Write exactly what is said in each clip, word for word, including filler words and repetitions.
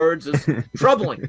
words is troubling.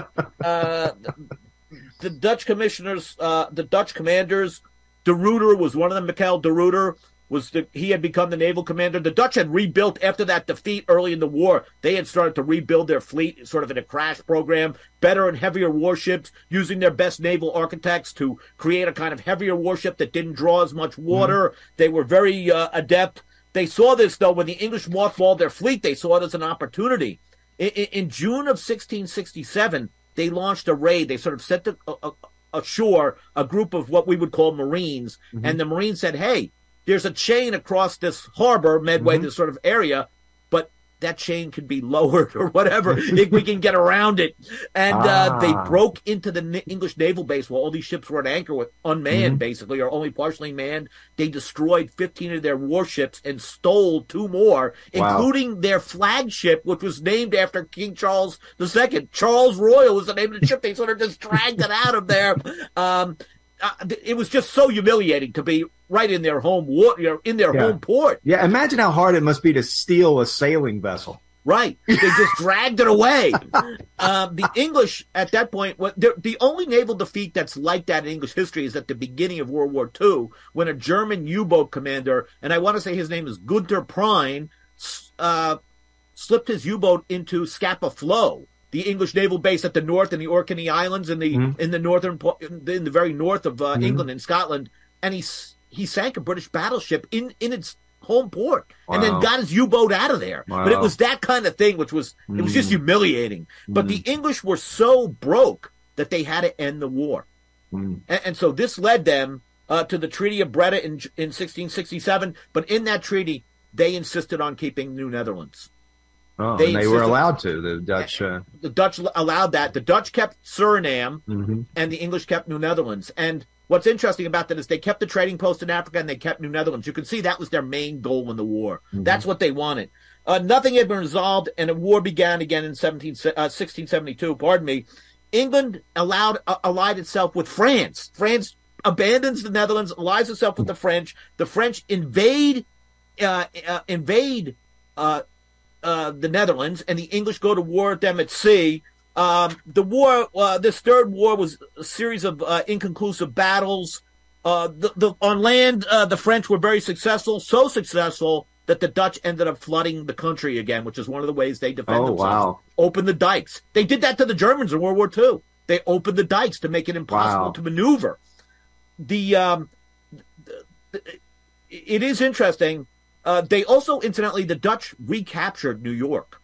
Uh, the, the Dutch commissioners, uh, the Dutch commanders, De Ruyter was one of them. Mikhail De Ruyter was the, he had become the naval commander. The Dutch had rebuilt after that defeat early in the war. They had started to rebuild their fleet, sort of in a crash program, better and heavier warships, using their best naval architects to create a kind of heavier warship that didn't draw as much water. Mm-hmm. They were very uh, adept. They saw this, though, when the English mothballed their fleet, they saw it as an opportunity. In, in, in June of sixteen sixty-seven, they launched a raid. They sort of set the, uh, ashore a group of what we would call Marines, mm-hmm. and the Marines said, hey, there's a chain across this harbor, Medway, mm-hmm. this sort of area, but that chain could be lowered or whatever if we can get around it. And ah. uh, they broke into the N- English naval base while all these ships were at anchor, with unmanned, mm-hmm. basically, or only partially manned. They destroyed fifteen of their warships and stole two more, wow. including their flagship, which was named after King Charles the Second. Charles Royal was the name of the ship. They sort of just dragged it out of there. Um, uh, it was just so humiliating to be right in their home water, you know, in their yeah. home port. Yeah, imagine how hard it must be to steal a sailing vessel. Right. They just dragged it away. Um, the English, at that point, what, the only naval defeat that's like that in English history is at the beginning of World War Two, when a German U-boat commander, and I want to say his name is Gunther Prien, uh, slipped his U-boat into Scapa Flow, the English naval base at the north in the Orkney Islands, in the mm-hmm. in the northern, in the very north of uh, mm-hmm. England and Scotland, and he he sank a British battleship in, in its home port, wow. and then got his U-boat out of there. Wow. But it was that kind of thing, which was mm. it was just humiliating. Mm. But the English were so broke that they had to end the war, mm. and, and so this led them uh, to the Treaty of Breda in in sixteen sixty-seven. But in that treaty, they insisted on keeping New Netherlands. Oh, they, and they were allowed to. The Dutch, uh... the Dutch allowed that. The Dutch kept Suriname, mm-hmm. and the English kept New Netherlands. And what's interesting about that is they kept the trading post in Africa, and they kept New Netherlands. You can see that was their main goal in the war. Mm-hmm. That's what they wanted. Uh, nothing had been resolved, and a war began again in seventeen, uh, sixteen seventy-two. Pardon me. England allowed uh, allied itself with France. France abandons the Netherlands, allies itself with the French. The French invade uh, uh, invade. Uh, Uh, the Netherlands, and the English go to war with them at sea. Um, the war, uh, this third war, was a series of uh, inconclusive battles. Uh, the, the, on land, uh, the French were very successful, so successful that the Dutch ended up flooding the country again, which is one of the ways they defend oh, themselves. Wow. Open the dikes. They did that to the Germans in World War Two. They opened the dikes to make it impossible wow. to maneuver. The, um, the, the it is interesting. Uh, they also, incidentally, the Dutch recaptured New York.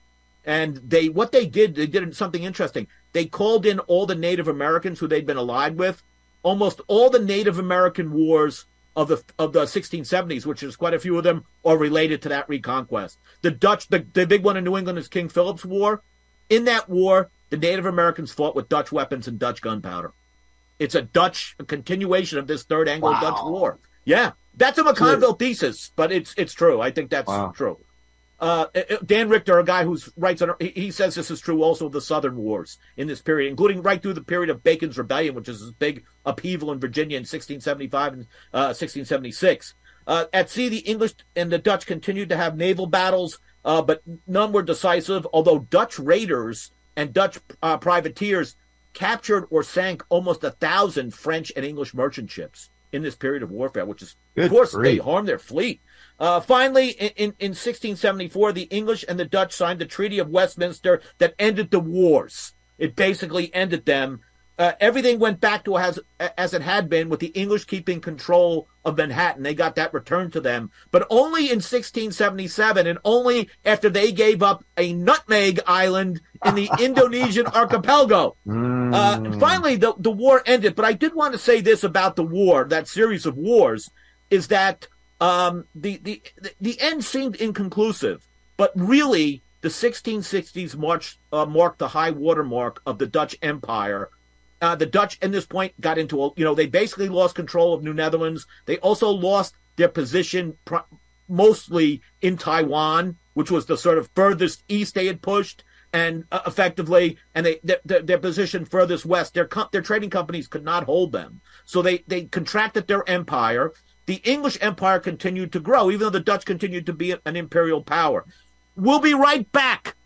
And they, what they did, they did something interesting. They called in all the Native Americans who they'd been allied with. Almost all the Native American wars of the of the sixteen seventies, which is quite a few of them, are related to that reconquest. The Dutch, the, the big one in New England is King Philip's War. In that war, the Native Americans fought with Dutch weapons and Dutch gunpowder. It's a Dutch a continuation of this Third Anglo-Dutch wow. War. Yeah. That's a McConville thesis, but it's it's true. I think that's wow. true. Uh, Dan Richter, a guy who writes on, he says this is true also of the Southern Wars in this period, including right through the period of Bacon's Rebellion, which is this big upheaval in Virginia in sixteen seventy-five and uh, sixteen seventy-six. Uh, at sea, the English and the Dutch continued to have naval battles, uh, but none were decisive, although Dutch raiders and Dutch uh, privateers captured or sank almost a thousand French and English merchant ships in this period of warfare, which is, Good of course, grief. They harmed their fleet. Uh, finally, in, in, in sixteen seventy-four, the English and the Dutch signed the Treaty of Westminster that ended the wars. It basically ended them. Uh, everything went back to as, as it had been, with the English keeping control of Manhattan. They got that returned to them. But only in sixteen seventy-seven, and only after they gave up a nutmeg island in the Indonesian archipelago. Mm. Uh, and finally, the, the war ended. But I did want to say this about the war, that series of wars, is that um, the, the, the end seemed inconclusive. But really, the sixteen sixties march, uh, marked the high watermark of the Dutch Empire. Uh, the Dutch, at this point, got into, a, you know, they basically lost control of New Netherlands. They also lost their position pr- mostly in Taiwan, which was the sort of furthest east they had pushed, and uh, effectively, and they their, their position furthest west. Their co- their trading companies could not hold them, so they they contracted their empire. The English empire continued to grow, even though the Dutch continued to be an imperial power. We'll be right back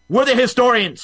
We're the historians.